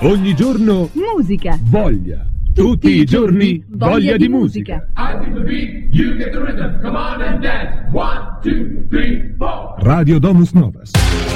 Ogni giorno musica. Voglia. Tutti i giorni voglia di musica. I feel the beat, you get the rhythm. Come on and dance. 1, 2, 3, 4. Radio Domus Novas.